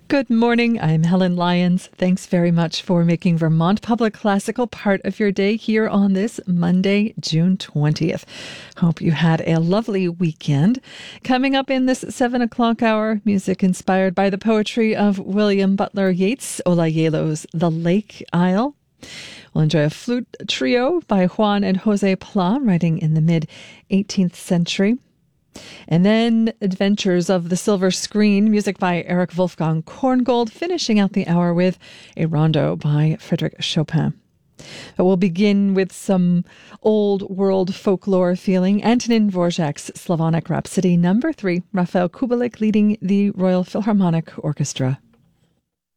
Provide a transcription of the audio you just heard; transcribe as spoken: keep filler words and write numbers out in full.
Good morning. I'm Helen Lyons. Thanks very much for making Vermont Public Classical part of your day here on this Monday, June twentieth. Hope you had a lovely weekend. Coming up in this seven o'clock hour, music inspired by the poetry of William Butler Yeats, Olayelo's The Lake Isle. We'll enjoy a flute trio by Juan and Jose Pla, writing in the mid-eighteenth century. And then Adventures of the Silver Screen, music by Eric Wolfgang Korngold, finishing out the hour with a rondo by Frédéric Chopin. But we'll begin with some old world folklore feeling. Antonin Dvorak's Slavonic Rhapsody number three, Rafael Kubelik leading the Royal Philharmonic Orchestra.